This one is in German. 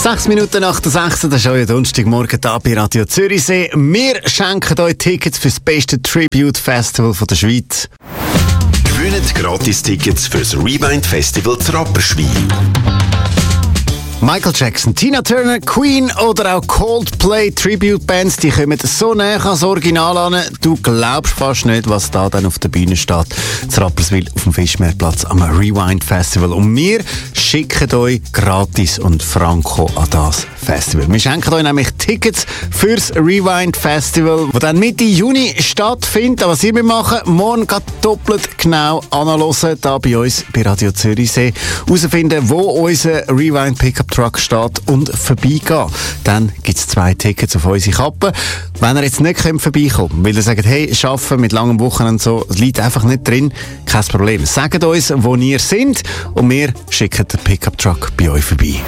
6 Minuten nach der 6. Das ist euer Donnerstagmorgen hier bei Radio Zürichsee. Wir schenken euch Tickets für das beste Tribute Festival der Schweiz. Gewinnt Gratis-Tickets für das Rewind Festival zu Rapperswil. Michael Jackson, Tina Turner, Queen oder auch Coldplay Tribute-Bands, die kommen so näher ans Original an. Du glaubst fast nicht, was da dann auf der Bühne steht. Zu Rapperswil auf dem Fischmeerplatz am Rewind Festival. Und wir schicken euch gratis und franco an das Festival. Wir schenken euch nämlich Tickets fürs Rewind Festival, das dann Mitte Juni stattfindet. Was ihr machen, morgen geht doppelt genau anhören, hier bei uns bei Radio Zürichsee. Herausfinden, wo unser Rewind Pickup Truck steht und vorbeigehen. Dann gibt es 2 Tickets auf unsere Kappe. Wenn ihr jetzt nicht vorbeikommt, weil ihr sagt, hey, arbeiten mit langem Wochenende so, es liegt einfach nicht drin, kein Problem. Sagt uns, wo ihr seid und wir schicken den Pickup Truck bei euch vorbei.